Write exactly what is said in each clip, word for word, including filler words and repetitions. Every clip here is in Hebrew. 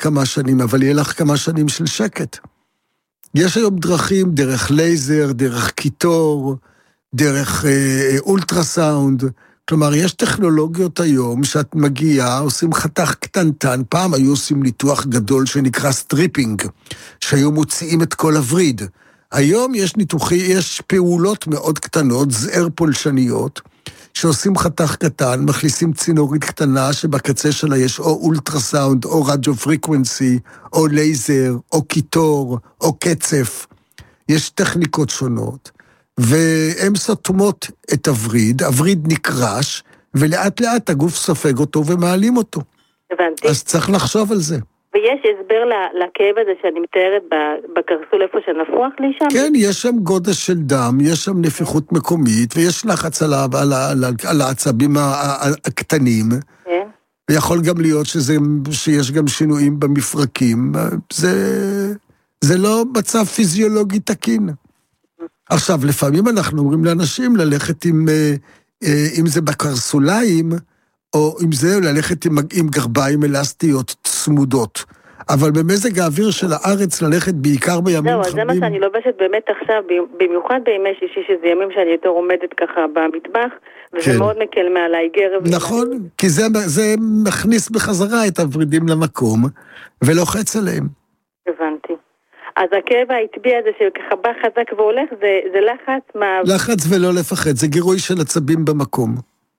כמה שנים, אבל יהיה לך כמה שנים של שקט. יש היום דרכים, דרך לייזר, דרך קיטור, דרך אה, אולטרסאונד, כלומר, יש טכנולוגיות היום שאת מגיעה, עושים חתך קטנטן, פעם היו עושים ניתוח גדול שנקרא סטריפינג, שהיו מוציאים את כל הווריד. היום יש ניתוחי, יש פעולות מאוד קטנות, זער פולשניות, שעושים חתך קטן, מכניסים צינורית קטנה, שבקצה שלה יש או אולטרסאונד, או רדיו פריקוונסי, או לייזר, או קיטור, או קצף. יש טכניקות שונות. והן סותמות את הווריד, הווריד נקרש, ולאט לאט הגוף סופג אותו ומעלים אותו. הבנתי. אז צריך לחשוב על זה. ויש הסבר לכאב הזה שאני מתארת בקרסול איפה שנפוח לי שם? כן, יש שם גודש של דם, יש שם נפיחות מקומית, ויש לחץ על, על, על, על העצבים הקטנים, כן. ויכול גם להיות שזה, שיש גם שינויים במפרקים. זה, זה לא מצב פיזיולוגי תקין. עכשיו, לפעמים אנחנו אומרים לאנשים ללכת עם, אם זה בקרסוליים, או אם זה ללכת עם, עם גרביים אלסטיות צמודות. אבל במזג האוויר של הארץ ללכת בעיקר בימים זהו, חמים. זה מה שאני לובשת באמת עכשיו, במיוחד בימי שישי, שזה ימים שאני יותר עומדת ככה במטבח, וזה כן. מאוד מקל מעליי גרב. נכון, ואני... כי זה, זה מכניס בחזרה את הוורידים למקום, ולוחץ עליהם. הבנתי. אז הכאב העצבי הזה שככה בא חזק והולך, זה, זה לחץ מה... לחץ ולא לפחד, זה גירוי של עצבים במקום.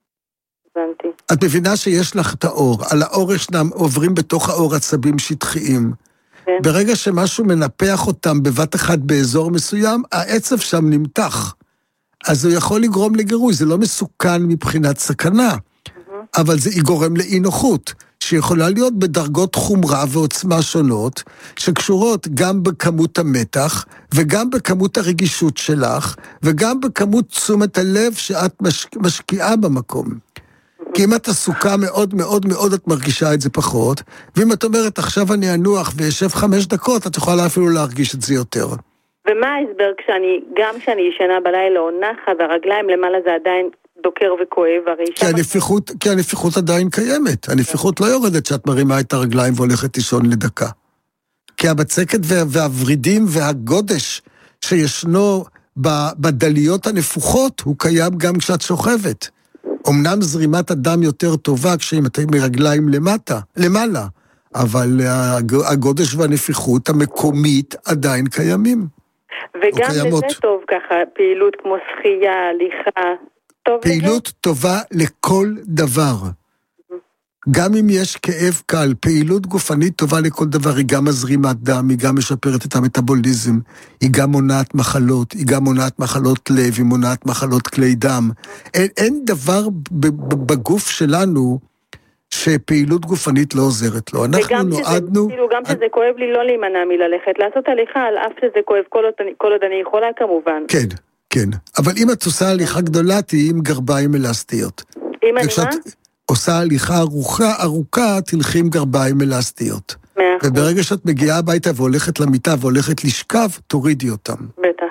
הבנתי. את מבינה שיש לך את האור, על האור ישנם עוברים בתוך האור עצבים שטחיים. כן. ברגע שמשהו מנפח אותם בבת אחת באזור מסוים, העצב שם נמתח. אז הוא יכול לגרום לגירוי, זה לא מסוכן מבחינת סכנה, mm-hmm. אבל זה יגורם לאי נוחות. שיכולה להיות בדרגות חומרה ועוצמה שונות, שקשורות גם בכמות המתח, וגם בכמות הרגישות שלך, וגם בכמות תשומת הלב שאת משקיעה במקום. כי אם את עסוקה מאוד מאוד מאוד, את מרגישה את זה פחות, ואם את אומרת, עכשיו אני אנוח וישב חמש דקות, את יכולה אפילו להרגיש את זה יותר. ומה ההסבר כשאני, גם כשאני ישנה בלילה או נחה, והרגליים למעלה זה עדיין... דוקר וכואב, הרי כי הנפיחות, כי הנפיחות עדיין קיימת. הנפיחות לא יורדת שאת מרימה את הרגליים והולכת לישון לדקה. כי הבצקת והוורידים והגודש שישנו בדליות הנפוחות, הוא קיים גם כשאת שוכבת. אמנם זרימת הדם יותר טובה כשאם אתם מרגליים למטה, למעלה, אבל הגודש והנפיחות המקומית עדיין קיימים. וגם לזה טוב ככה, פעילות כמו שחייה, הליכה, פעילות טובה לכל דבר. גם אם יש כאב קל, פעילות גופנית טובה לכל דבר, היא גם מזרימת דם, היא גם משפרת את המטאבוליזם, היא גם מונעת מחלות, היא גם מונעת מחלות לב, היא מונעת מחלות כלי דם. אין, אין דבר בגוף שלנו שפעילות גופנית לא עוזרת לו. אנחנו נועדנו... כאילו גם שזה כואב לי לא להימנע מללכת, לעשות הליכה על אף שזה כואב כל עוד, כל עוד אני יכולה כמובן. כן. כן, אבל אם את עושה הליכה גדולה, תהיי עם גרביים אלסטיות. אם אני מה? עושה הליכה ארוכה, ארוכה, תלכי עם גרביים אלסטיות. מאה אחוז. וברגע שאת מגיעה הביתה והולכת למיטה והולכת לשכב, תורידי אותם. בטח.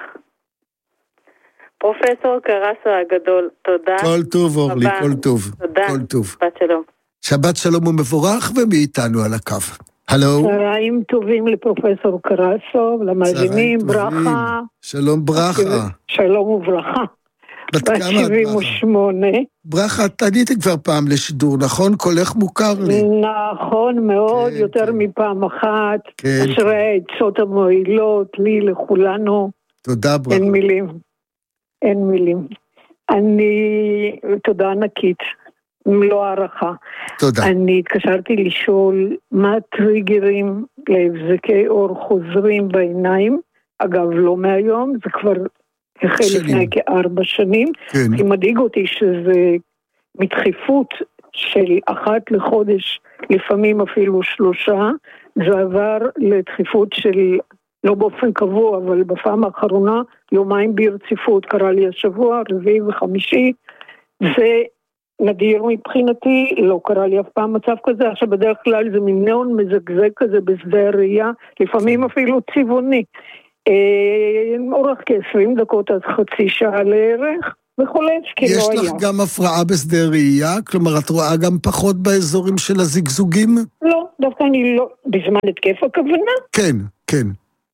פרופסור קרסו הגדול, תודה. כל טוב, אורלי, כל טוב. תודה. כל טוב. שבת שלום. שבת שלום ומבורך, ומי איתנו על הקו. הלו. צהריים טובים לפרופסור קרסו, למאזינים, ברכה. שלום ברכה. שלום וברכה. בת כמה את שבעים ושמונה. ברכה, את עניתי כבר פעם לשידור, נכון? קולך מוכר לי. נכון מאוד, כן, יותר כן. מפעם אחת. כן. אשרי העצות המועילות, לי, לכולנו. תודה ברכה. אין מילים. אין מילים. אני, תודה ענקית. לא הערכה. תודה. אני התקשרתי לשאול מה הטריגרים להבזקי אור חוזרים בעיניים, אגב לא מהיום, זה כבר החל לפני כארבע שנים, כן. כי מדאיג אותי שזה מדחיפות של אחת לחודש, לפעמים אפילו שלושה, זה עבר לדחיפות של, לא באופן קבוע, אבל בפעם האחרונה, יומיים ברציפות, קרה לי השבוע, רביעי וחמישי, זה נדיר מבחינתי, לא קרה לי אף פעם מצב כזה, עכשיו בדרך כלל זה מין נאון מזגזג כזה בשדה הראייה, לפעמים אפילו צבעוני. אה, אורך כ-עשרים דקות עד חצי שעה לערך, וחולף כי לא היה. יש לך גם הפרעה בשדה ראייה? כלומר, את רואה גם פחות באזורים של הזיגזוגים? לא, דווקא אני לא, בזמן התקף הכוונה? כן, כן.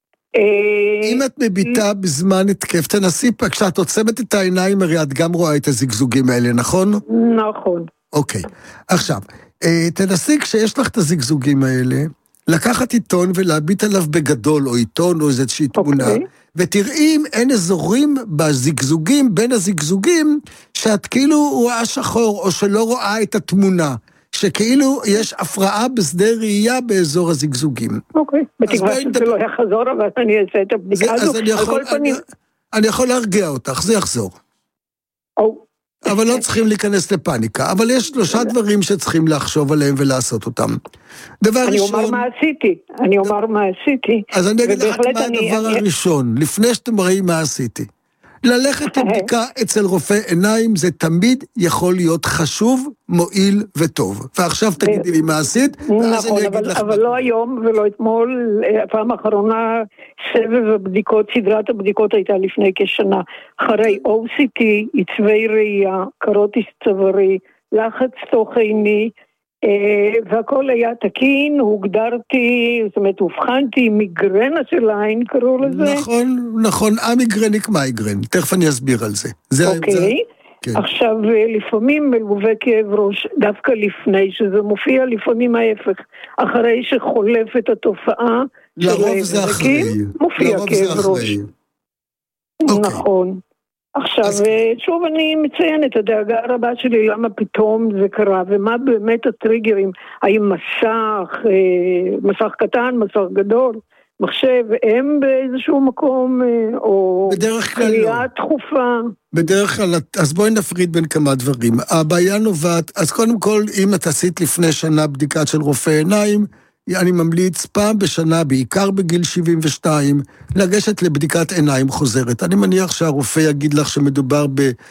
אם את מביטה בזמן התקף, תנסי פה, כשאת עוצמת את העיניים, הרי את גם רואה את הזיגזוגים האלה, נכון? נכון. אוקיי. עכשיו, תנסי כשיש לך את הזיגזוגים האלה, לקחת עיתון ולהביט עליו בגדול, או עיתון, או איזושהי תמונה, ותראי אם אין אזורים בזיגזוגים, בין הזיגזוגים, שאת כאילו רואה שחור, או שלא רואה את התמונה. שכאילו יש הפרעה בשדה ראייה באזור הזיגזוגים. אוקיי, בתקווה שזה לא יחזור, אבל אני אעשה את הבדיקה הזו. אני יכול להרגיע אותך, זה יחזור. אבל לא צריכים להיכנס לפאניקה, אבל יש שלושה דברים שצריכים לחשוב עליהם ולעשות אותם. דבר ראשון... אני אומר מה עשיתי, אני אומר מה עשיתי. אז אני אגיד לך מה הדבר הראשון, לפני שאתם רואים מה עשיתי. ללכת לבדיקה אצל רופא עיניים זה תמיד יכול להיות חשוב, מועיל וטוב. ועכשיו תגידי לי מה עשית, ואז אני אגיד לך... אבל לא היום ולא אתמול, הפעם האחרונה סבב הבדיקות, סדרת הבדיקות הייתה לפני כשנה. אחרי או סי טי, עיצבי ראייה, קרוטיס צווארי, לחץ תוך עיני, והכל היה תקין, הוגדרתי, זאת אומרת, הובחנתי מיגרנה של העין, קראו לזה. נכון, נכון, המיגרניק מייגרן, תכף אני אסביר על זה. אוקיי, עכשיו, לפעמים מלווה כאב ראש, דווקא לפני, שזה מופיע לפעמים ההפך, אחרי שחולפת התופעה, לרוב זה אחרי. מופיע כאב ראש. נכון. עכשיו, אז... שוב אני מציין את הדאגה הרבה שלי, למה פתאום זה קרה, ומה באמת הטריגרים, האם מסך, מסך קטן, מסך גדול, מחשב, הם באיזשהו מקום, או קריאה תכופה. בדרך כלל, אז בואי נפריד בין כמה דברים. הבעיה נובעת, אז קודם כל, אם את עשית לפני שנה בדיקה של רופא עיניים, אני ממליץ פעם בשנה, בעיקר בגיל שבעים ושתיים, לגשת לבדיקת עיניים חוזרת. אני מניח שהרופא יגיד לך שמדובר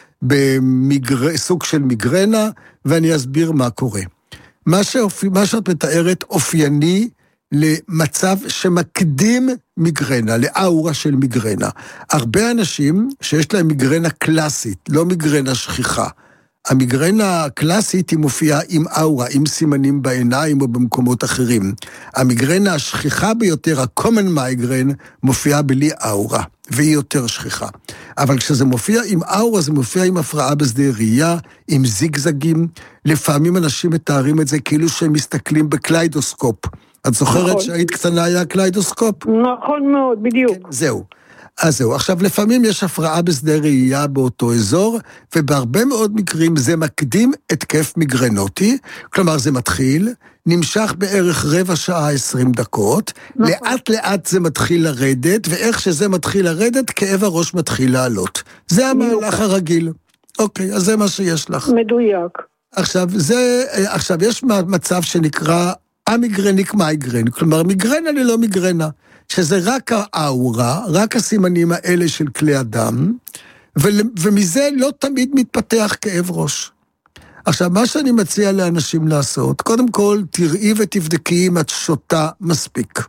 בסוג של מיגרנה, ואני אסביר מה קורה. מה, שאופ... מה שאת מתארת אופייני למצב שמקדים מיגרנה, לאורה של מיגרנה. הרבה אנשים שיש להם מיגרנה קלאסית, לא מיגרנה שכיחה, המיגרנה הקלאסית היא מופיעה עם אורה, עם סימנים בעיניים או במקומות אחרים. המיגרנה השכיחה ביותר, ה-common migraine, מופיעה בלי אורה, והיא יותר שכיחה. אבל כשזה מופיע עם אורה, זה מופיע עם הפרעה בשדה ראייה, עם זיגזגים. לפעמים אנשים מתארים את זה כאילו שהם מסתכלים בקליידוסקופ. את זוכרת נכון. שהיית קטנה היה קליידוסקופ? נכון מאוד, בדיוק. כן, זהו. אז זהו, עכשיו לפעמים יש הפרעה בשדה ראייה באותו אזור, ובהרבה מאוד מקרים זה מקדים התקף מיגרנוטי, כלומר זה מתחיל, נמשך בערך רבע שעה עשרים דקות, נכון. לאט לאט זה מתחיל לרדת, ואיך שזה מתחיל לרדת, כאב הראש מתחיל לעלות. זה המהלך הרגיל. אוקיי, אז זה מה שיש לך. מדויק. עכשיו, זה, עכשיו יש מצב שנקרא המיגרניק מייגרן, כלומר מיגרנה ללא מיגרנה. שזה רק האורה, רק הסימנים האלה של כלי הדם, ומזה לא תמיד מתפתח כאב ראש. עכשיו, מה שאני מציע לאנשים לעשות, קודם כל, תראי ותבדקי אם את שותה מספיק.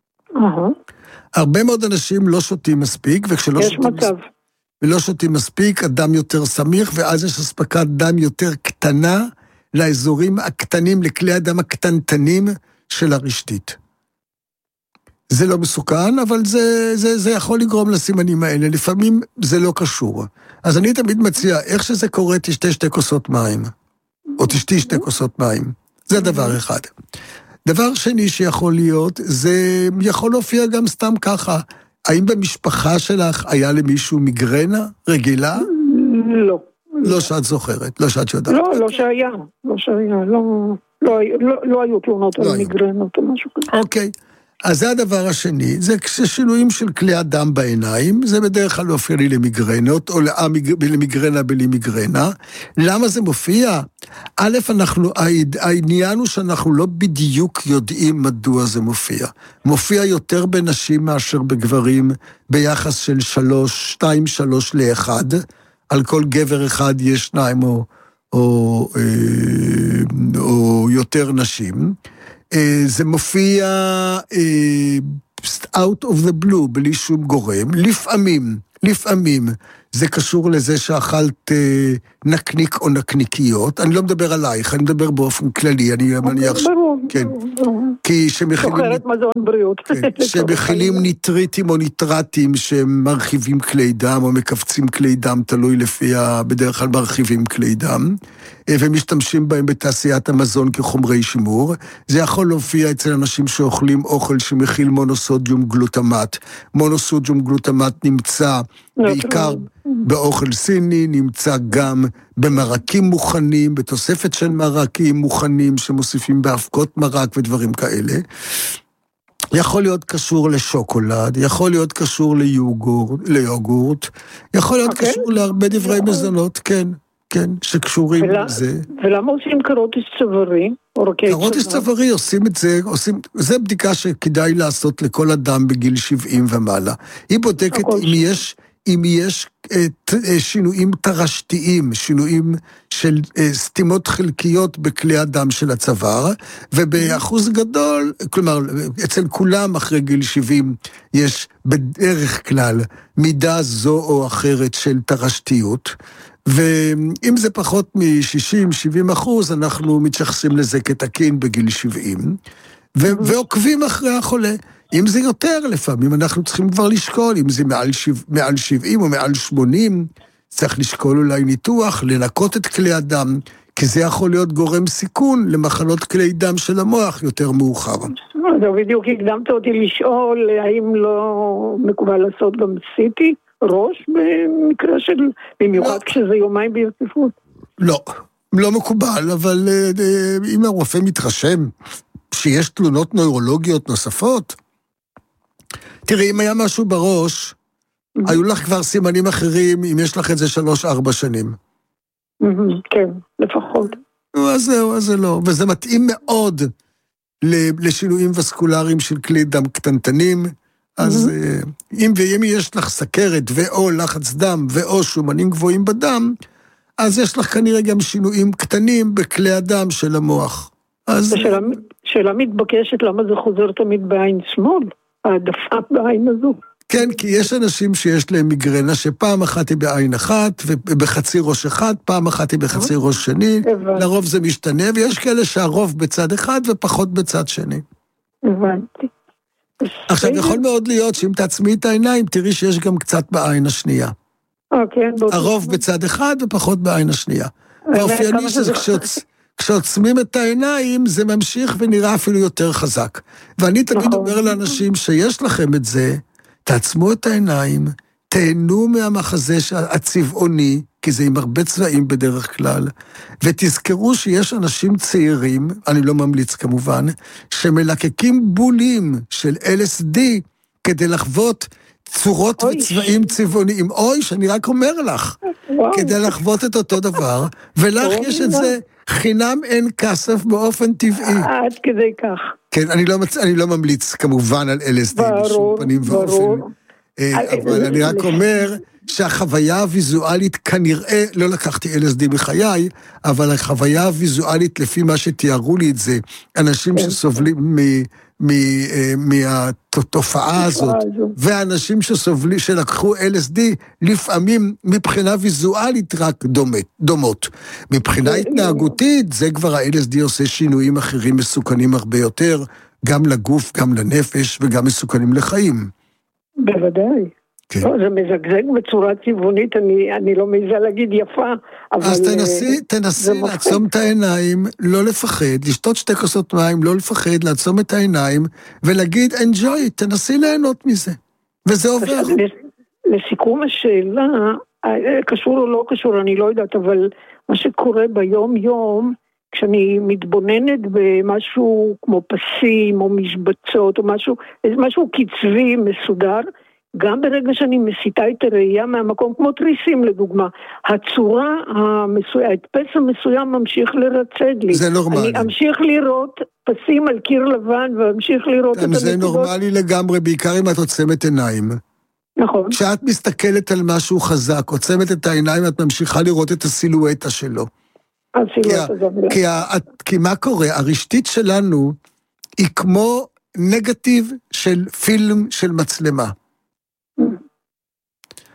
הרבה מאוד אנשים לא שותים מספיק, וכשלא שותים מספיק, ולא שותים מספיק, הדם יותר סמיך, ואז יש הספקת דם יותר קטנה, לאזורים הקטנים, לכלי הדם הקטנטנים של הרשתית. זה לא מסוכן, אבל זה, זה, זה יכול לגרום לסימנים האלה. לפעמים זה לא קשור. אז אני תמיד מציע, איך שזה קורה, תשתה שתי כוסות מים. או תשתי שתי כוסות מים. זה דבר אחד. דבר שני שיכול להיות, זה יכול להופיע גם סתם ככה. האם במשפחה שלך היה למישהו מיגרנה רגילה? לא. לא שאת זוכרת, לא שאת יודעת. לא, לא שהיה. לא שהיה, לא, לא, לא, לא היו תלונות על מיגרנות או משהו כזה. אוקיי. אז זה הדבר השני, זה כששינויים של כלי הדם בעיניים, זה בדרך כלל מופיע לי למיגרנות, או למיגרנה בלי מיגרנה. למה זה מופיע? א', אנחנו, העניין הוא שאנחנו לא בדיוק יודעים מדוע זה מופיע. מופיע יותר בנשים מאשר בגברים, ביחס של שלוש, שתיים, שלוש לאחד, על כל גבר אחד יש שניים או, או, או, או יותר נשים. זה מופיע out of the blue, בלי שום גורם. לפעמים, לפעמים זה קשור לזה שאכלת אה, נקניק או נקניקיות, אני לא מדבר עלייך, אני מדבר באופן כללי, אני מניח ש... כן, כי שמכילים... שוחרת מזון בריאות. כן, שמכילים ניטריטים או ניטרטים שמרחיבים כלי דם או מקפצים כלי דם, תלוי לפי ה... בדרך כלל מרחיבים כלי דם, ומשתמשים בהם בתעשיית המזון כחומרי שימור. זה יכול להופיע אצל אנשים שאוכלים אוכל שמכיל מונוסודיום גלוטמט. מונוסודיום גלוטמט נמצא בעיקר באוכל סיני, נמצא גם במרקים מוכנים, בתוספת של מרקים מוכנים שמוסיפים בהפקות מרק ודברים כאלה. יכול להיות קשור לשוקולד, יכול להיות קשור ליוגורט, ליוגורט, יכול להיות okay. קשור להרבה דברי מזונות, כן, כן, שקשורים ול... לזה. ולמה עושים קרוטיס צווארי? קרוטיס צווארי עושים את זה, עושים, זה בדיקה שכדאי לעשות לכל אדם בגיל שבעים ומעלה. היא בודקת אם יש... אם יש שינויים תרשתיים, שינויים של סתימות חלקיות בכלי הדם של הצוואר, ובאחוז גדול, כלומר, אצל כולם אחרי גיל שבעים יש בדרך כלל מידה זו או אחרת של תרשתיות, ואם זה פחות מ-שישים שבעים אחוז, אנחנו מתייחסים לזה כתקין בגיל שבעים, ועוקבים אחרי החולה. אם זה יותר לפעמים, אנחנו צריכים כבר לשקול, אם זה מעל, שבע, מעל שבעים או מעל שמונים, צריך לשקול אולי ניתוח, לנקות את כלי הדם, כי זה יכול להיות גורם סיכון למחלות כלי דם של המוח יותר מאוחר. זה בדיוק הקדמת אותי לשאול, האם לא מקובל לעשות גם סיטי, ראש, במקרה של, במיוחד לא. כשזה יומיים ברציפות? לא, לא מקובל, אבל אם הרופא מתרשם שיש תלונות נוירולוגיות נוספות, תראי, אם היה משהו בראש, היו לך כבר סימנים אחרים, אם יש לך את זה שלוש, ארבע שנים. כן, לפחות. אז זהו, אז זה לא. וזה מתאים מאוד לשינויים וסקולריים של כלי דם קטנטנים, אז אם ואם יש לך סכרת, ואו לחץ דם, ואו שומנים גבוהים בדם, אז יש לך כנראה גם שינויים קטנים בכלי הדם של המוח. אז... שאלה מתבקשת, למה זה חוזר תמיד בעין שמאל? העדפה בעין הזו. כן, כי יש אנשים שיש להם מיגרנה שפעם אחת היא בעין אחת, ובחצי ראש אחד, פעם אחת היא בחצי ראש שני, לרוב זה משתנה, ויש כאלה שהרוב בצד אחד ופחות בצד שני. הבנתי. עכשיו, יכול מאוד להיות שאם תעצמי את העיניים, תראי שיש גם קצת בעין השנייה. הרוב בצד אחד ופחות בעין השנייה. ואופייני שזה כשעוצמים את העיניים, זה ממשיך ונראה אפילו יותר חזק. ואני תמיד אומר לאנשים שיש לכם את זה, תעצמו את העיניים, תהנו מהמחזה הצבעוני, כי זה עם הרבה צבעים בדרך כלל, ותזכרו שיש אנשים צעירים, אני לא ממליץ כמובן, שמלקקים בולים של אל אס די, כדי לחוות צורות אוי. וצבעים צבעוניים. אוי, שאני רק אומר לך, וואו. כדי לחוות את אותו דבר, ולך יש את זה חינם אין כסף באופן טבעי. עד כדי כך. כן, אני לא, מצ... אני לא ממליץ כמובן על אל אס די בשום פנים ואופן. אבל אני רק אומר שהחוויה הוויזואלית כנראה, לא לקחתי אל אס די בחיי, אבל החוויה הוויזואלית לפי מה שתיארו לי את זה, אנשים שסובלים מ... מהתופעה הזאת, ואנשים שסובלים, שלקחו אל אס די, לפעמים מבחינה ויזואלית רק דומות. מבחינה התנהגותית, זה כבר ה-אל אס די עושה שינויים אחרים מסוכנים הרבה יותר, גם לגוף, גם לנפש, וגם מסוכנים לחיים. בוודאי. כן. לא, זה מזגזג בצורה צבעונית, אני, אני לא מעיזה להגיד יפה, אבל... אז תנסי, תנסי לעצום את העיניים, לא לפחד, לשתות שתי כוסות מים, לא לפחד, לעצום את העיניים, ולהגיד, enjoy, תנסי ליהנות מזה. וזה עובר. לסיכום השאלה, קשור או לא קשור, אני לא יודעת, אבל מה שקורה ביום יום, כשאני מתבוננת במשהו כמו פסים, או משבצות, או משהו, משהו קצבי, מסודר, גם ברגע שאני מסיטה את הראייה מהמקום, כמו תריסים לדוגמה, הצורה המסוימת, ההדפס המסוים ממשיך לרצד לי. זה נורמלי. אני אמשיך לראות פסים על קיר לבן, ואמשיך לראות את הנקודות. זה נורמלי לגמרי, בעיקר אם את עוצמת עיניים. נכון. כשאת מסתכלת על משהו חזק, עוצמת את העיניים, את ממשיכה לראות את הסילואטה שלו. הסילואטה זו מילה. כי, כי מה קורה? הרשתית שלנו היא כמו נגטיב של פילם של מצלמה.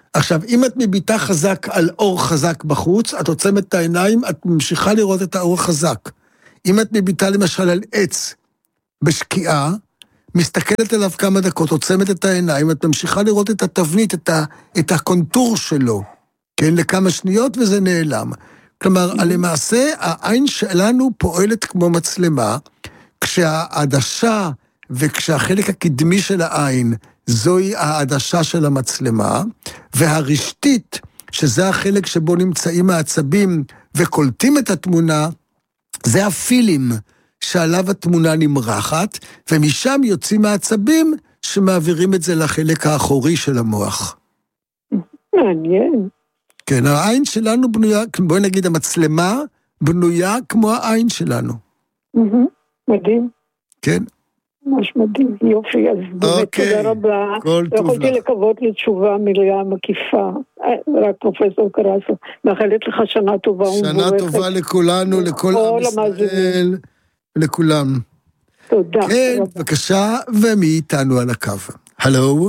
עכשיו, אם את מביטה חזק על אור חזק בחוץ, את עוצמת את העיניים, את ממשיכה לראות את האור החזק. אם את מביטה למשל על עץ בשקיעה, מסתכלת עליו כמה דקות, עוצמת את העיניים, את ממשיכה לראות את התבנית, את, ה, את הקונטור שלו, כן, לכמה שניות וזה נעלם. כלומר, למעשה, העין שלנו פועלת כמו מצלמה, כשהעדשה וכשהחלק הקדמי של העין, זוהי העדשה של המצלמה, והרשתית, שזה החלק שבו נמצאים העצבים וקולטים את התמונה, זה הפילים שעליו התמונה נמרחת, ומשם יוצאים העצבים שמעבירים את זה לחלק האחורי של המוח. מעניין. כן, העין שלנו בנויה, בואי נגיד המצלמה, בנויה כמו העין שלנו. מדהים. כן. ממש מדהים, יופי, אז באמת תודה רבה. לא יכולתי לקוות לתשובה מלאה מקיפה, רק פרופסור קרסו, מאחלת לך שנה טובה ומבורכת. שנה טובה לכולנו, לכל עם ישראל, לכולם. תודה. כן, בבקשה, ומי איתנו על הקו? הלו?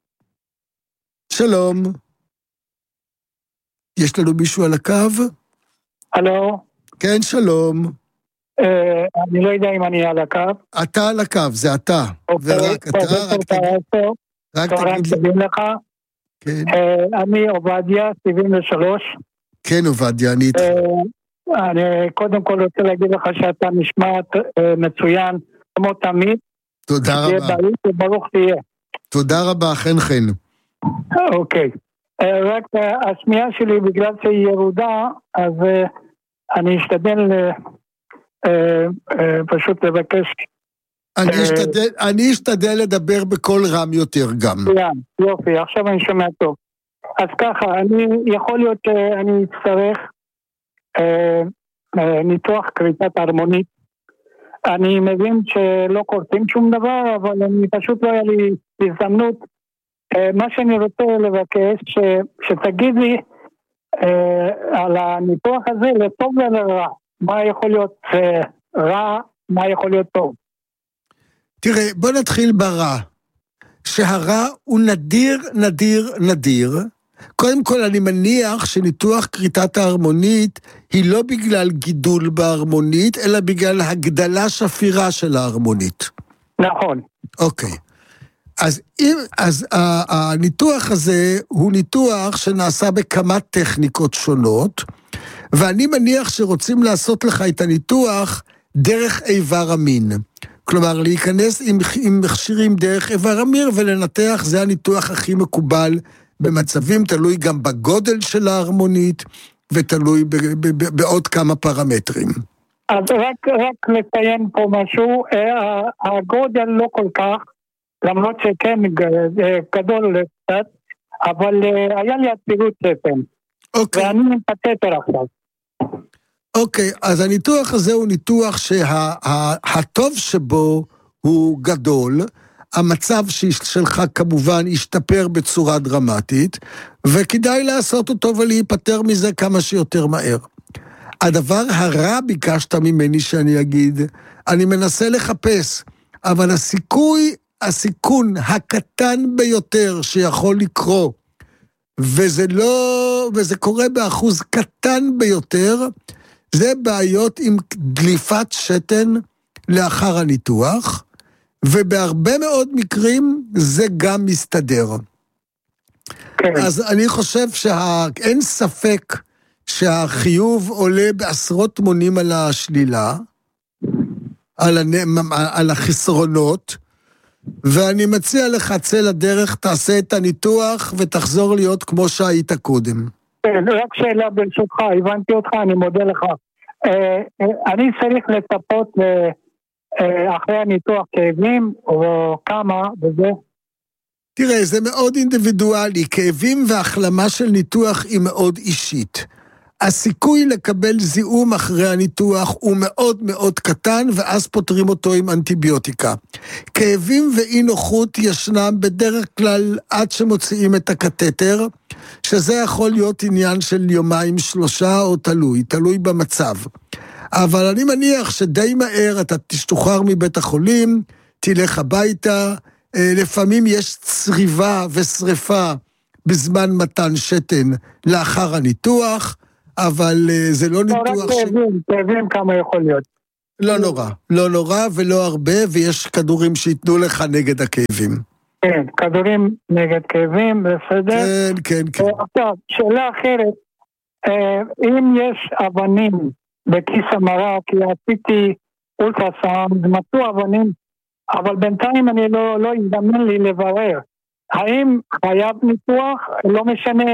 שלום. יש לנו מישהו על הקו? הלו? כן, שלום. אני לא יודע אם אני על הקו. אתה על הקו, זה אתה. ורק אתה, רק תגיד לך. אני עובדיה, שבעים ושלוש. כן, עובדיה, אני איתך. אני קודם כל רוצה להגיד לך שאתה נשמע מצוין, כמו תמיד. תודה רבה. ברוך תהיה. תודה רבה, חן חן. אוקיי. רק השמיעה שלי, בגלל שהיא ירודה, אז אני אשתדל פשוט לבקש. אני אשתדל לדבר בכל רם יותר גם. יופי, עכשיו אני שומע טוב. אז ככה, אני יכול להיות שאני אצטרך ניתוח כריתת הרמונית. אני מבין שלא קוראים שום דבר, אבל אני פשוט לא היה לי הזדמנות. מה שאני רוצה לבקש, שתגידי על הניתוח הזה לטוב ולרע. מה יכול להיות רע, מה יכול להיות טוב. תראה, בוא נתחיל ברע. שהרע הוא נדיר, נדיר, נדיר. קודם כל אני מניח שניתוח כריתת ההרמונית היא לא בגלל גידול בהרמונית, אלא בגלל הגדלה שפירה של ההרמונית. נכון. אוקיי. אז, אם, אז הניתוח הזה הוא ניתוח שנעשה בכמה טכניקות שונות, ואני מניח שרוצים לעשות לך את הניתוח דרך איבר המין. כלומר, להיכנס עם, עם מכשירים דרך איבר המין ולנתח, זה הניתוח הכי מקובל במצבים, תלוי גם בגודל של ההרמונית, ותלוי ב, ב, ב, בעוד כמה פרמטרים. אז רק, רק לציין פה משהו, הגודל לא כל כך, למרות שכן גדול קצת, אבל היה לי עצירות ספן. אוקיי. ואני מתפטר עכשיו. אוקיי, אז הניתוח הזה הוא ניתוח שהטוב שבו הוא גדול, המצב שלך כמובן ישתפר בצורה דרמטית, וכדאי לעשות אותו ולהיפטר מזה כמה שיותר מהר. הדבר הרע ביקשת ממני שאני אגיד, אני מנסה לחפש, אבל הסיכוי, הסיכון הקטן ביותר שיכול לקרוא, וזה לא, וזה קורה באחוז קטן ביותר, זה בעיות עם דליפת שתן לאחר הניתוח, ובהרבה מאוד מקרים זה גם מסתדר. כן. אז אני חושב שאין ספק שהחיוב עולה בעשרות מונים על השלילה, על, הנ... על החסרונות, ואני מציע לך צא לדרך, תעשה את הניתוח ותחזור להיות כמו שהיית קודם. כן, רק שאלה ברשותך, הבנתי אותך, אני מודה לך. אני צריך לצפות אחרי הניתוח כאבים, או כמה, וזה? תראה, זה מאוד אינדיבידואלי, כאבים והחלמה של ניתוח היא מאוד אישית. הסיכוי לקבל זיהום אחרי הניתוח הוא מאוד מאוד קטן, ואז פותרים אותו עם אנטיביוטיקה. כאבים ואי נוחות ישנם בדרך כלל עד שמוציאים את הקטטר, שזה יכול להיות עניין של יומיים שלושה או תלוי, תלוי במצב. אבל אני מניח שדי מהר אתה תשתוחרר מבית החולים, תלך הביתה, לפעמים יש צריבה ושריפה בזמן מתן שתן לאחר הניתוח, אבל זה לא ניתוח... לא, רק כאבים, כאבים כמה יכול להיות. לא נורא, לא נורא ולא הרבה, ויש כדורים שיתנו לך נגד הכאבים. כן, כדורים נגד כאבים, בסדר? כן, כן, כן. עכשיו, שאלה אחרת, אם יש אבנים בכיס המרה, כי עשיתי אולטרסאונד, מצאו אבנים, אבל בינתיים אני לא, לא הזדמן לי לברר. האם חייב ניתוח? לא משנה,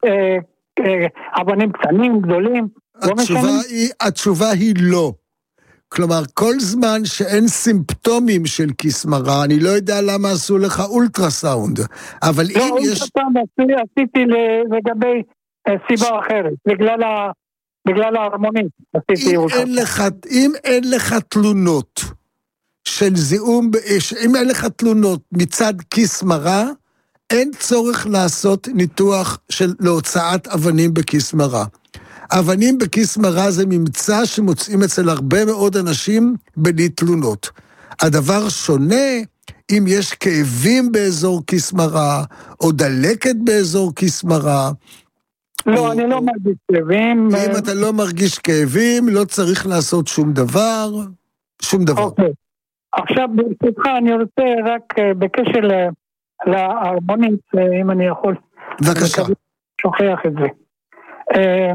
אבנים קטנים, גדולים, לא משנה? היא, התשובה היא לא. כלומר, כל זמן שאין סימפטומים של כיס מרה, אני לא יודע למה עשו לך אולטרסאונד, אבל לא, אם יש... לא, עשיתי לגבי סיבה אחרת, בגלל ה... בגלל ההרמונית. אם אין לך, אם אין לך תלונות של זיהום, אם אין לך תלונות מצד כיס מרה, אין צורך לעשות ניתוח של להוצאת אבנים בכיס מרה. אבנים בכיס מרה זה ממצא שמוצאים אצל הרבה מאוד אנשים בלי תלונות. הדבר שונה אם יש כאבים באזור כיס מרה, או דלקת באזור כיס מרה. לא, או, אני לא מרגיש כאבים. אם אתה לא מרגיש כאבים, לא צריך לעשות שום דבר, שום דבר. אוקיי. עכשיו ברשותך אני רוצה רק בקשר להרמונית, אם אני יכול. בבקשה. שוכח את זה. אה,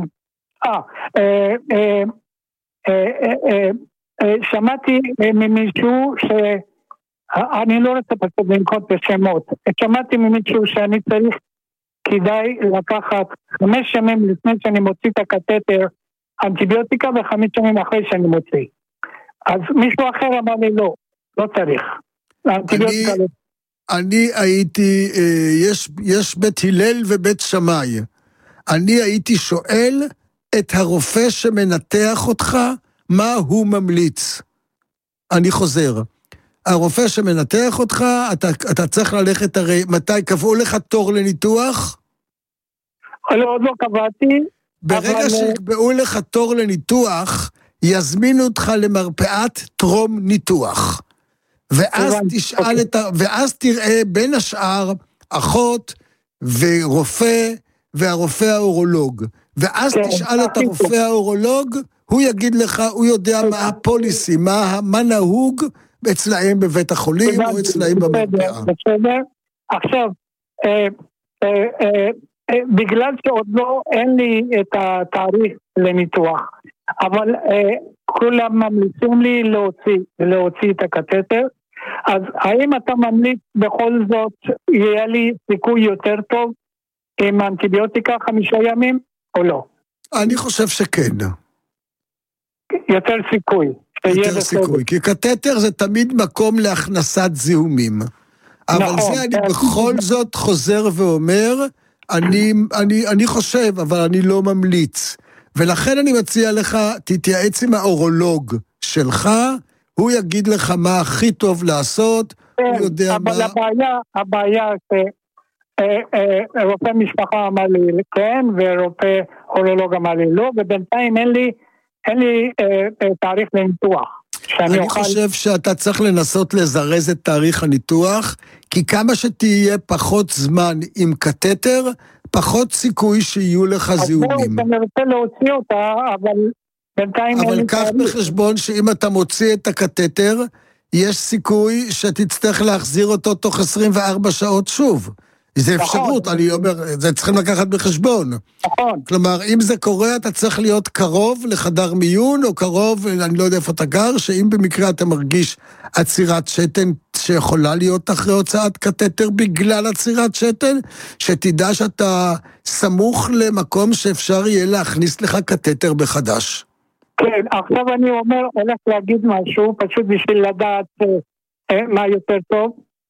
אה, אה, שמעתי ממישהו ש... אני לא רוצה פשוט לנקוט בשמות. שמעתי ממישהו שאני צריך, כדאי לקחת חמש ימים לפני שאני מוציא את הקטטר אנטיביוטיקה וחמש ימים אחרי שאני מוציא. אז מישהו אחר אמר לי לא, לא צריך. אני, אני הייתי, יש, יש בית הלל ובית שמאי. אני הייתי שואל את הרופא שמנתח אותך, מה הוא ממליץ. אני חוזר. הרופא שמנתח אותך, אתה, אתה צריך ללכת, הרי מתי קבעו לך תור לניתוח? לא, עוד לא קבעתי. ברגע אבל... שיקבעו לך תור לניתוח, יזמינו אותך למרפאת טרום ניתוח. ואז תשאל את ה... ואז תראה בין השאר אחות ורופא והרופא האורולוג. ואז כן, תשאל את הרופא האורולוג, הוא יגיד לך, הוא יודע מה הפוליסי, מה, מה נהוג אצלהם בבית החולים או אצלהם במרפאה. בסדר. עכשיו, אה, אה, אה, אה, בגלל שעוד לא אין לי את התאריך לניתוח, אבל אה, כולם ממליצים לי להוציא, להוציא את הקטטר, אז האם אתה ממליץ בכל זאת יהיה לי סיכוי יותר טוב עם אנטיביוטיקה חמישה ימים או לא? אני חושב שכן. יותר סיכוי. יותר סיכוי, כי קטטר זה תמיד מקום להכנסת זיהומים. אבל נכון, זה אני בכל זאת חוזר ואומר, אני, אני, אני חושב, אבל אני לא ממליץ. ולכן אני מציע לך, תתייעץ עם האורולוג שלך, הוא יגיד לך מה הכי טוב לעשות, כן, הוא יודע אבל מה... הבעיה, הבעיה שרופא משפחה אמר לי כן, ורופא אורולוג אמר לי לא, ובינתיים אין לי, אין לי אה, אה, תאריך לניתוח. אני אוכל... חושב שאתה צריך לנסות לזרז את תאריך הניתוח, כי כמה שתהיה פחות זמן עם קטטר, פחות סיכוי שיהיו לך זיהומים. אני רוצה להוציא אותה, אבל בינתיים... אבל קח בחשבון שאם אתה מוציא את הקטטר, יש סיכוי שתצטרך להחזיר אותו תוך עשרים וארבע שעות שוב. זה אפשרות, אני אומר, זה צריכים לקחת בחשבון. נכון. כלומר, אם זה קורה, אתה צריך להיות קרוב לחדר מיון, או קרוב, אני לא יודע איפה אתה גר, שאם במקרה אתה מרגיש עצירת שתן שיכולה להיות אחרי הוצאת קטטר בגלל עצירת שתן, שתדע שאתה סמוך למקום שאפשר יהיה להכניס לך קטטר בחדש. כן, עכשיו אני אומר, הולך להגיד משהו, פשוט בשביל לדעת אה, מה יותר טוב.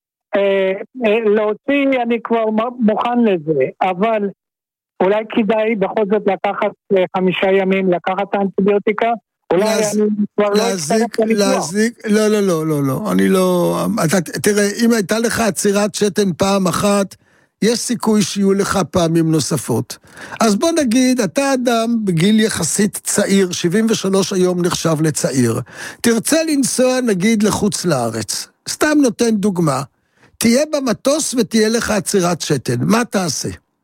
להוציא אני כבר מוכן לזה, אבל אולי כדאי בכל זאת לקחת חמישה ימים, לקחת האנטיביוטיקה, אולי אני כבר לא אצטרך להזיק, לא, לא, לא, לא, לא, אני לא, תראה, אם הייתה לך עצירת שתן פעם אחת, יש סיכוי שיהיו לך פעמים נוספות. אז בוא נגיד, אתה אדם בגיל יחסית צעיר, שבעים ושלוש היום נחשב לצעיר, תרצה לנסוע נגיד לחוץ לארץ, סתם נותן דוגמה, תהיה במטוס ותהיה לך עצירת שתן, מה תעשה?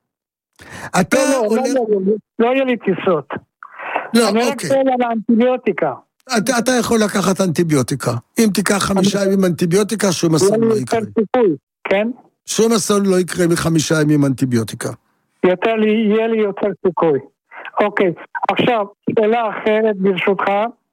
אתה לא, הולך... לא, לא, לא יהיה לי טיסות. לא, אני רק אוקיי. שואל על האנטיביוטיקה. אתה, אתה יכול לקחת אנטיביוטיקה. אם תיקח חמישה ימים אנטיביוטיקה, שום אסון לא יקרה. כן? שום אסון לא יקרה מחמישה ימים אנטיביוטיקה. יותר לי, יהיה לי יותר סיכוי. אוקיי, עכשיו, שאלה אחרת ברשותך,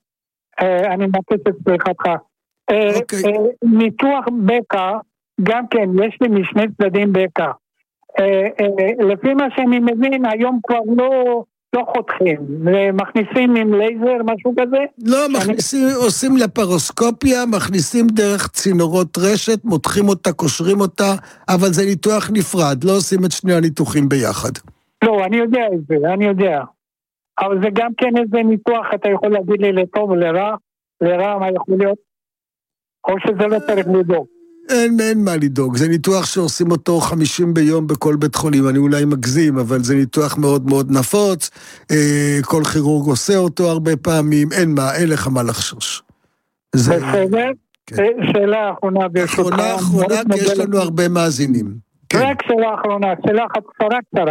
אה, אני מבקש את סליחתך. אה, אוקיי. אה, ניתוח בקע, גם כן, יש לי משני צדדים בקע. אה, אה, לפי מה שאני מבין, היום כבר לא... לא חותכים, ומכניסים עם לייזר, משהו כזה? לא, מכניסים, עושים לפרוסקופיה, מכניסים דרך צינורות רשת, מותחים אותה, קושרים אותה, אבל זה ניתוח נפרד, לא עושים את שני הניתוחים ביחד. לא, אני יודע את זה, אני יודע. אבל זה גם כן איזה ניתוח, אתה יכול להגיד לי לטוב ולרע, לרע מה יכול להיות? או שזה לא צריך לדאוג? אין, אין מה לדאוג, זה ניתוח שעושים אותו חמישים ביום בכל בית חולים, אני אולי מגזים, אבל זה ניתוח מאוד מאוד נפוץ, אה, כל כירורג עושה אותו הרבה פעמים, אין מה, אין לך מה לחשוש. זה... בסדר? כן. שאלה האחרונה ברשותך. אחרונה, אחרונה, כי יש לנו הרבה מאזינים. כן. רק שאלה האחרונה, שאלה אחת קצרה קצרה.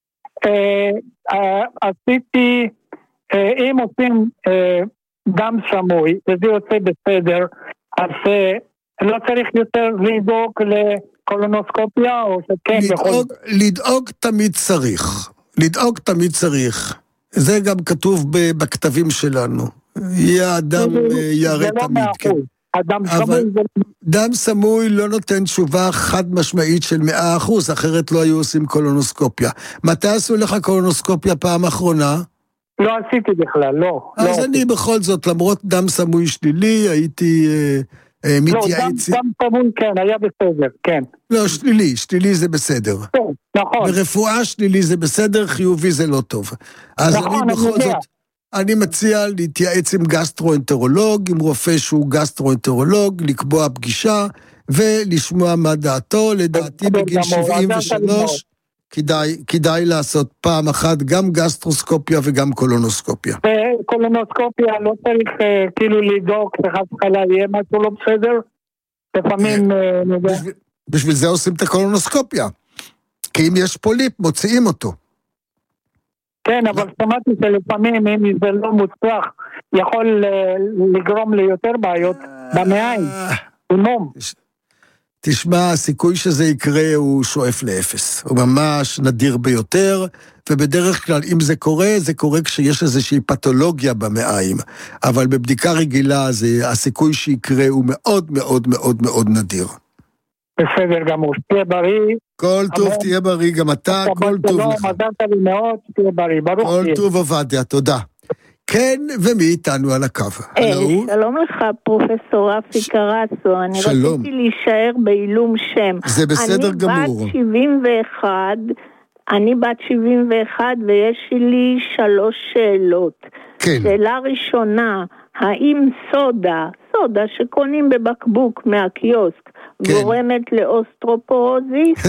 אה, אה, עשיתי, אה, אם עושים אה, דם סמוי, וזה יוצא בסדר, אז... אה, לא צריך יותר לדאוג לקולונוסקופיה, או שכן לדאוג, יכול... לדאוג תמיד צריך. לדאוג תמיד צריך. זה גם כתוב בכתבים שלנו. יהיה אדם ירא תמיד. כן. אדם סמוי זה... דם סמוי לא נותן תשובה חד משמעית של מאה אחוז, אחרת לא היו עושים קולונוסקופיה. מתי עשו לך קולונוסקופיה פעם אחרונה? לא עשיתי בכלל, לא. אז לא אני עשיתי. בכל זאת, למרות דם סמוי שלילי, הייתי... לא, דם, דם סמוי כן, היה בסדר, כן. לא, שלילי, שלילי זה בסדר. טוב, נכון. ברפואה שלילי זה בסדר, חיובי זה לא טוב. אז נכון, אני בכל אני זאת, אני מציע להתייעץ עם גסטרואנטרולוג, עם רופא שהוא גסטרואנטרולוג, לקבוע פגישה, ולשמוע מה דעתו, לדעתי בגיל שבעים ושלוש, כדאי, כדאי לעשות פעם אחת גם גסטרוסקופיה וגם קולונוסקופיה. קולונוסקופיה לא צריך כאילו לדאוג שחס וחלילה יהיה משהו לא בסדר, לפעמים... בשביל, בשביל זה עושים את הקולונוסקופיה, כי אם יש פוליפ מוציאים אותו. כן, אבל שמעתי שלפעמים אם זה לא מוצלח, יכול לגרום ליותר בעיות במעיים, במום. תשמע, הסיכוי שזה יקרה הוא שואף לאפס. הוא ממש נדיר ביותר, ובדרך כלל אם זה קורה, זה קורה כשיש איזושהי פתולוגיה במעיים. אבל בבדיקה רגילה, זה, הסיכוי שיקרה הוא מאוד מאוד מאוד מאוד נדיר. בסדר גמור, תהיה בריא. כל טוב, תהיה בריא, גם אתה, כל טוב לך. מזלת לי מאוד, תהיה בריא, ברוך תהיה. כל טוב עובדיה, תודה. כן, ומי איתנו על הקו? שלום לך, פרופסור רפי קרצו. אני רציתי להישאר בעילום שם. זה בסדר גמור. אני בת שבעים ואחת, אני בת שבעים ואחת, ויש לי שלוש שאלות. כן. שאלה ראשונה, האם סודה, סודה שקונים בבקבוק מהקיוסק, גורמת לאוסטרופורוזיס?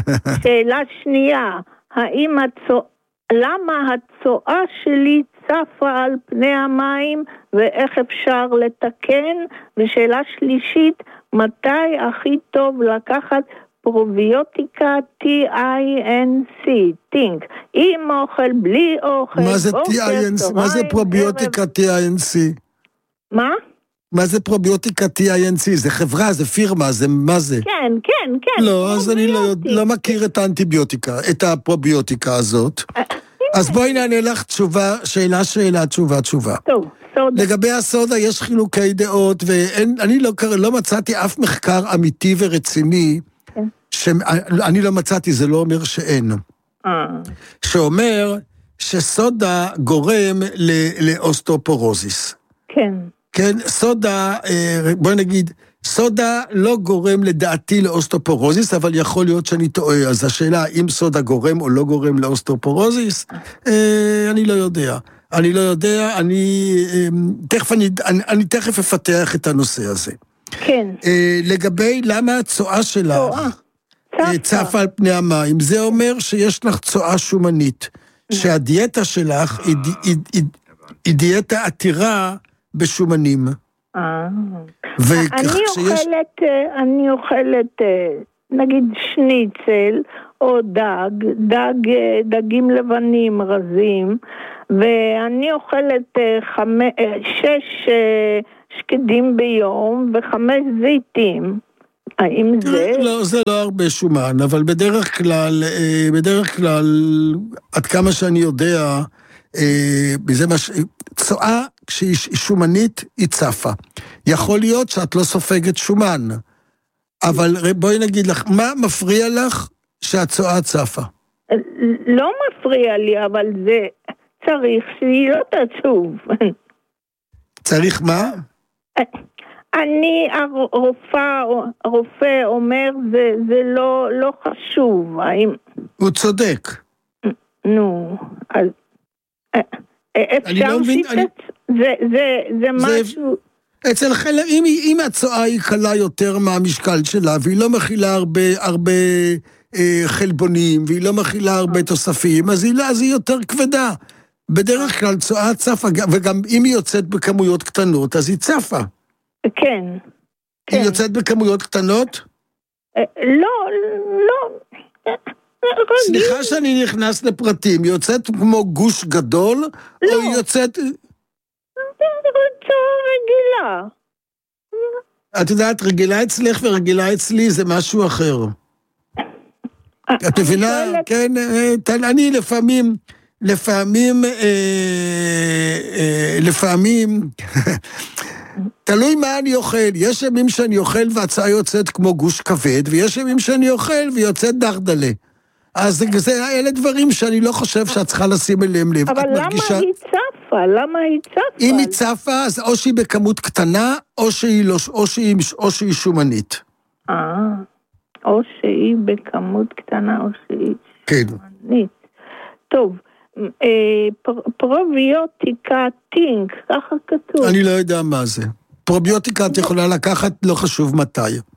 שאלה שנייה, האם הצועה, למה הצועה שלי צפה על פני המים ואיך אפשר לתקן? ושאלה שלישית, מתי הכי טוב לקחת פרוביוטיקה טי איי אן סי, טינק, עם אוכל, בלי אוכל, מה זה טי איי אן סי? מה זה פרוביוטיקה טי איי אן סי? מה? מה זה פרוביוטיקה טי איי אן סי? זה חברה, זה פירמה, זה מה זה? כן, כן, כן. לא, אז אני לא, לא מכיר את האנטיביוטיקה, את הפרוביוטיקה הזאת. אז בואי נענה לך תשובה, שאלה, שאלה, תשובה, תשובה. טוב, סודה. לגבי הסודה יש חילוקי דעות, ואני לא, לא מצאתי אף מחקר אמיתי ורציני, כן. שאני לא מצאתי, זה לא אומר שאין. אה. שאומר שסודה גורם לאוסטאופורוזיס. כן. כן, סודה, בואי נגיד, סודה לא גורם לדעתי לאוסטאופורוזיס, אבל יכול להיות שאני טועה. אז השאלה, אם סודה גורם או לא גורם לאוסטאופורוזיס, אני לא יודע. אני לא יודע, אני תכף, אני, אני תכף אפתח את הנושא הזה. כן. לגבי למה הצועה שלך צפה על פני המים, זה אומר שיש לך צועה שומנית, שהדיאטה שלך היא, היא, היא, היא דיאטה עתירה בשומנים. אני אוכלת, אני אוכלת, נגיד שניצל, או דג, דג, דגים לבנים רזים, ואני אוכלת חמש, שש שקדים ביום וחמש זיתים. האם זה... לא, זה לא הרבה שומן, אבל בדרך כלל, בדרך כלל, עד כמה שאני יודע, בזה מה ש... צואה, כשהיא שומנית, היא צפה. יכול להיות שאת לא סופגת שומן, אבל בואי נגיד לך, מה מפריע לך שהצואה צפה? לא מפריע לי, אבל זה צריך שהיא לא תצוב. צריך מה? אני, הרופא, הרופא אומר, זה, זה לא, לא חשוב. האם... הוא צודק. נו, אז... אפשר לא מבין, שיטת? אני... זה, זה, זה משהו... אצל חלק, אם, אם הצואה היא קלה יותר מהמשקל שלה, והיא לא מכילה הרבה, הרבה אה, חלבונים, והיא לא מכילה הרבה תוספים, אז היא, אז היא יותר כבדה. בדרך כלל צואה צפה, וגם אם היא יוצאת בכמויות קטנות, אז היא צפה. כן. היא כן. יוצאת בכמויות קטנות? לא, לא. סליחה שאני נכנס לפרטים, היא יוצאת כמו גוש גדול, לא. או היא יוצאת... צואה רגילה. את יודעת, רגילה אצלך ורגילה אצלי זה משהו אחר. את מבינה? כן, אני לפעמים, לפעמים, לפעמים, תלוי מה אני אוכל. יש ימים שאני אוכל והצעה יוצאת כמו גוש כבד, ויש ימים שאני אוכל ויוצאת דרדלה. אז זה, אלה דברים שאני לא חושב שאת צריכה לשים אליהם לב. אבל למה מרגישה... היא צפה? למה היא צפה? אם היא צפה, אז או שהיא בכמות קטנה, או שהיא, לא, או שהיא, או שהיא שומנית. אה, או שהיא בכמות קטנה, או שהיא כן. שומנית. טוב, פר, פרוביוטיקה טינק, ככה כתוב. אני לא יודע מה זה. פרוביוטיקה את יכולה לקחת, לא חשוב מתי.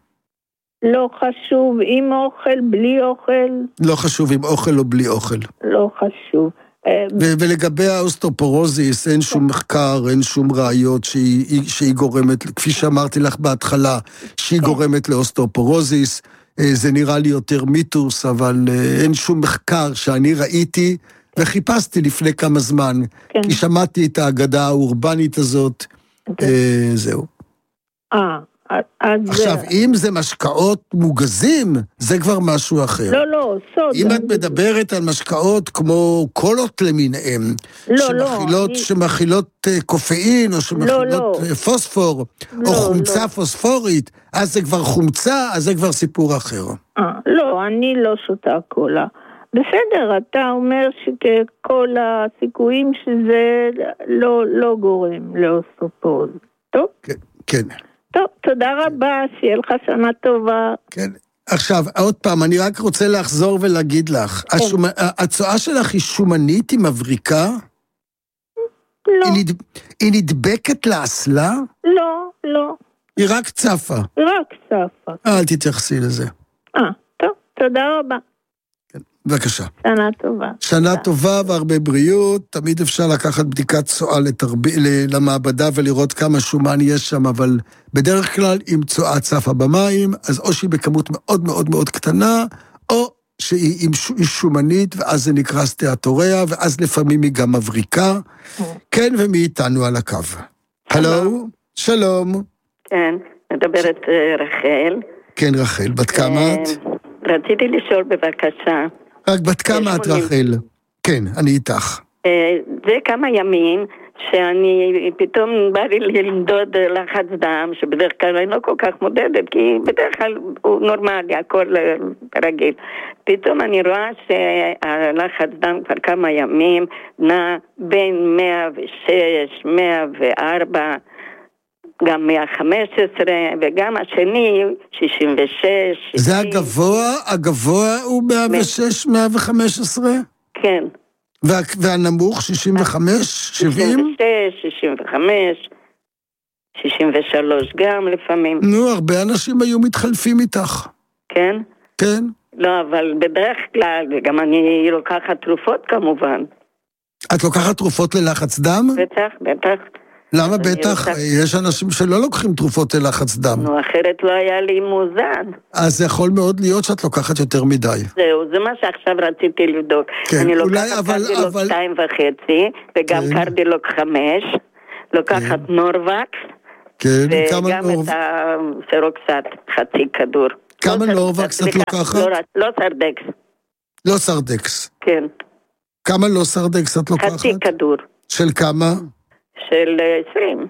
לא חשוב עם אוכל, בלי אוכל. לא חשוב עם אוכל או בלי אוכל. לא חשוב. ו- ולגבי האוסטאופורוזיס, אין שום מחקר, אין שום ראיות שהיא, שהיא גורמת, כפי שאמרתי לך בהתחלה, שהיא גורמת לאוסטאופורוזיס. זה נראה לי יותר מיתוס, אבל אין שום מחקר שאני ראיתי וחיפשתי לפני כמה זמן. כן. כי שמעתי את האגדה האורבנית הזאת. כן. זהו. אה. אז... עכשיו, אם זה משקאות מוגזים, זה כבר משהו אחר. לא, לא, סוד. אם את מדברת על משקאות כמו קולות למיניהם, לא, שמכילות, לא, שמכילות קופאין, או שמכילות לא, לא. פוספור, לא, או חומצה לא. פוספורית, אז זה כבר חומצה, אז זה כבר סיפור אחר. אה, לא, אני לא שותה קולה. בסדר, אתה אומר שכל הסיכויים שזה לא, לא גורם לאוסטאופורוזיס. טוב? כן, כן. טוב, תודה רבה, שיהיה לך שנה טובה. כן, עכשיו, עוד פעם, אני רק רוצה לחזור ולהגיד לך, כן. השומ... הצואה שלך היא שומנית, היא מבריקה? לא. היא, נד... היא נדבקת לאסלה? לא, לא. היא רק צפה? היא רק צפה. אל תתייחסי לזה. אה, טוב, תודה רבה. בבקשה. שנה טובה. שנה טובה והרבה בריאות, תמיד אפשר לקחת בדיקת צואה לתרב... למעבדה ולראות כמה שומן יש שם, אבל בדרך כלל אם צואה צפה במים, אז או שהיא בכמות מאוד מאוד מאוד קטנה, או שהיא שומנית, ואז זה נקרא סטאטוריה, ואז לפעמים היא גם מבריקה. כן, ומי איתנו על הקו? הלו? שלום. כן, מדברת רחל. כן, רחל, בת כמה את? רציתי לשאול בבקשה. רק בת כמה את, רחל? כן, אני איתך. זה כמה ימים שאני פתאום בא לי למדוד לחץ דם, שבדרך כלל אני לא כל כך מודדת, כי בדרך כלל הוא נורמלי, הכל רגיל. פתאום אני רואה שהלחץ דם כבר כמה ימים נע בין מאה ושש, מאה וארבע, גם מאה וחמש עשרה, וגם השני, שישים ושש. זה הגבוה? הגבוה הוא מאה ושש, מאה וחמש עשרה? כן. וה, והנמוך, שישים וחמש, שבעים? שישים ושש, שישים וחמש, שישים ושלוש גם לפעמים. נו, הרבה אנשים היו מתחלפים איתך. כן? כן. לא, אבל בדרך כלל, וגם אני לוקחת תרופות כמובן. את לוקחת תרופות ללחץ דם? בטח, בטח. למה בטח? יש אנשים שלא לוקחים תרופות ללחץ דם. נו, אחרת לא היה לי מאוזן. אז זה יכול מאוד להיות שאת לוקחת יותר מדי. זהו, זה מה שעכשיו רציתי לבדוק. כן, אני אולי, לוקחת אבל, קרדילוק אבל... שתיים וחצי, וגם כן. קרדילוק חמש, לוקחת כן. נורווקס, כן, וגם נורב... את הסרוקסט, חצי כדור. כמה לא נורווקס את לוקחת? לא, לא סרדקס. לא סרדקס. כן. כמה לא סרדקס את לוקחת? חצי כדור. של כמה? של עשרים.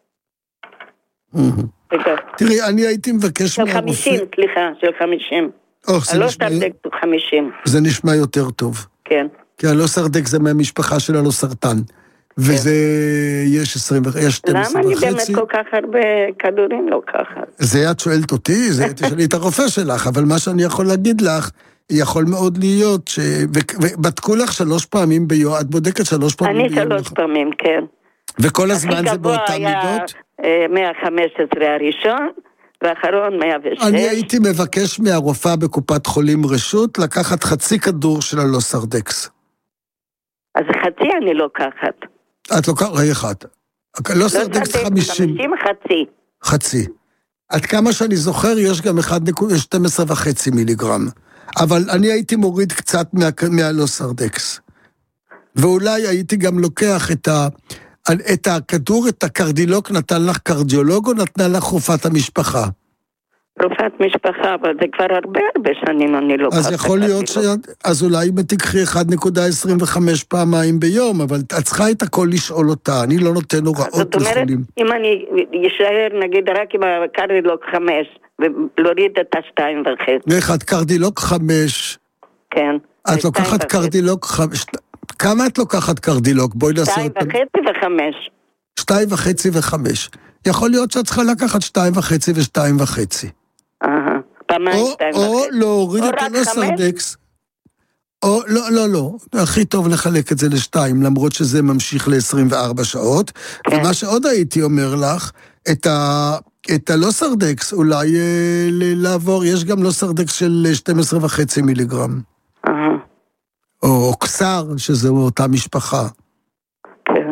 תראי, אני הייתי מבקש של חמישים, סליחה, של חמישים. הלא סרדקס הוא חמישים. זה נשמע יותר טוב. כן. כי הלא סרדקס זה מהמשפחה של הלא סרטן. וזה, יש עשרים וחצי, יש שתים עשרה וחצי. למה אני באמת כל כך הרבה כדורים לא ככה? זה את שואלת אותי, זה תשאלי את הרופא שלך, אבל מה שאני יכול להגיד לך, יכול מאוד להיות, ש... ובדקו לך שלוש פעמים ביום, את בודקת שלוש פעמים ביום. ביום. אני שלוש פעמים, כן. וכל הזמן זה באותה מידות? הכי גבוה היה מאה וחמש עשרה הראשון, ואחרון מאה ושש. אני הייתי מבקש מהרופאה בקופת חולים רשות, לקחת חצי כדור של הלא סרדקס. אז חצי אני לוקחת. את לוקחת, ראי אחד. לא סרדקס חמישים. חמישים חצי. חצי. עד כמה שאני זוכר, יש גם שתים עשרה וחצי מיליגרם. אבל אני הייתי מוריד קצת מה, מהלא סרדקס. ואולי הייתי גם לוקח את, ה, את הכדור, את הקרדילוק, נתן לך קרדיולוג או נתנה לך רופאת המשפחה? רופאת משפחה, אבל זה כבר הרבה הרבה שנים אני לא... אז יכול להיות ש... אז אולי אם תקחי אחת נקודה עשרים וחמש פעמיים ביום, אבל את צריכה את הכל לשאול אותה, אני לא נותן הוראות לחולים. זאת אומרת, אם אני אשאר נגיד רק עם הקרדילוק חמש, ולהוריד את השתיים וחצי. אחד קרדילוק חמש. כן. את לוקחת קרדילוק חמש. כמה את לוקחת קרדילוק? בואי נעשה... שתיים וחצי וחמש. שתיים וחצי וחמש. יכול להיות שאת צריכה לקחת שתיים וחצי ושתיים וחצי. אהה, פעמיים שתיים וחצי. או להוריד את הלא סרדקס. או, לא, לא, לא. הכי טוב לחלק את זה לשתיים, למרות שזה ממשיך ל-עשרים וארבע שעות. ומה שעוד הייתי אומר לך, את ה... את הלא סרדקס, אולי אה, לעבור, יש גם לא סרדקס של שתים עשרה וחצי מיליגרם. אהה. או אוקסר, שזו אותה משפחה. כן.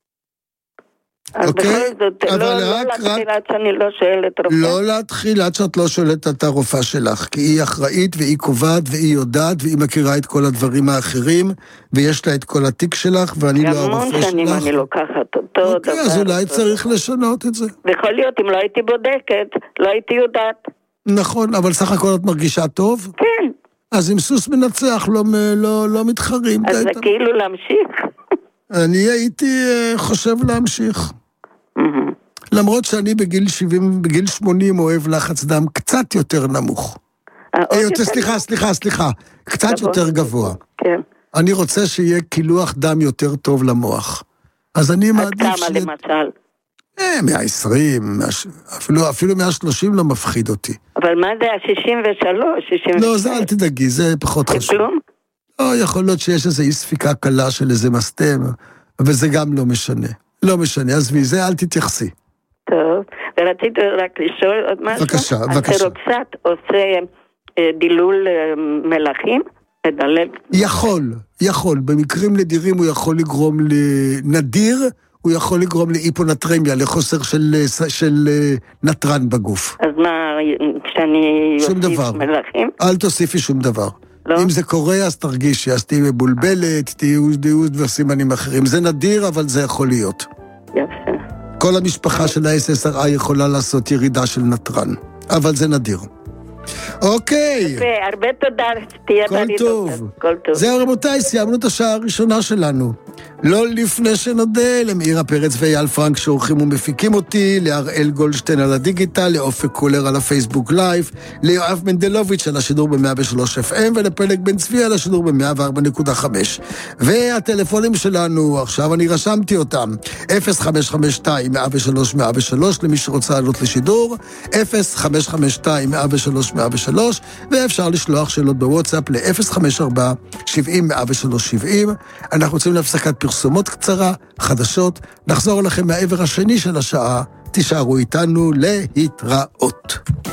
אז בכל זאת, לא להתחיל עד שאני לא שואלת רופא. לא להתחיל עד שאת לא שואלת את הרופאה שלך, כי היא אחראית והיא קובעת והיא יודעת, והיא מכירה את כל הדברים האחרים, ויש לה את כל התיק שלך, ואני לא הרופא שלך. המון שנים אני לוקחת אותו. אוקיי, אז אולי צריך לשנות את זה. ויכול להיות, אם לא הייתי בודקת, לא הייתי יודעת. נכון, אבל סך הכל את מרגישה טוב? כן. אז אם סוס מנצח, לא, לא, לא מתחרים. אז זה כאילו להמשיך. אני הייתי חושב להמשיך. למרות שאני בגיל שבעים, בגיל שמונים אוהב לחץ דם קצת יותר נמוך. סליחה, סליחה, סליחה. קצת יותר גבוה. כן. אני רוצה שיהיה קילוח דם יותר טוב למוח. אז אני מעדיף... עד כמה למשל? אה, מאה ועשרים, אפילו מאה ושלושים לא מפחיד אותי. אבל מה זה, ה-שישים ושלוש, שישים ושלוש? לא, זה אל תדאגי, זה פחות חשוב. זה כלום? לא, יכול להיות שיש איזו אי ספיקה קלה של איזה מסתם, אבל זה גם לא משנה. לא משנה, אז מזה אל תתייחסי. טוב, ורציתי רק לשאול עוד משהו. בבקשה, בבקשה. הסרוקסט עושה דילול מלחים? מדלל? יכול, יכול. במקרים נדירים הוא יכול לגרום לנדיר, הוא יכול לגרום להיפונטרמיה, לחוסר של, של נטרן בגוף. אז מה, כשאני אוסיף מלחים? אל תוסיפי שום דבר. לא? אם זה קורה, אז תרגישי, אז תהיי מבולבלת, תהיו בסימנים אחרים. זה נדיר, אבל זה יכול להיות. יפה. כל המשפחה של ה-אס אס אר איי יכולה לעשות ירידה של נטרן, אבל זה נדיר. אוקיי. יפה, הרבה תודה. תהיה כל טוב. כל טוב. זהו רבותיי, סיימנו את השעה הראשונה שלנו. לא לפני שנודה למאירה פרץ ואייל פרנק שעורכים ומפיקים אותי, להראל גולדשטיין על הדיגיטל, לאופק קולר על הפייסבוק לייב, ליואב מנדלוביץ' על השידור ב-מאה ושלוש אף אם, ולפלג בן צבי על השידור ב-מאה וארבע נקודה חמש. והטלפונים שלנו, עכשיו אני רשמתי אותם, אפס חמש חמש שתיים מאה ושלוש מאה ושלוש למי שרוצה לעלות לשידור, אפס חמש חמש שתיים מאה ושלוש מאה ושלוש, ואפשר לשלוח שאלות בוואטסאפ ל-אפס חמש ארבע שבעים מאה ושלוש שבעים. אנחנו רוצים להפסקת פרסומות קצרה, חדשות, נחזור לכם מהעבר השני של השעה, תישארו איתנו להתראות.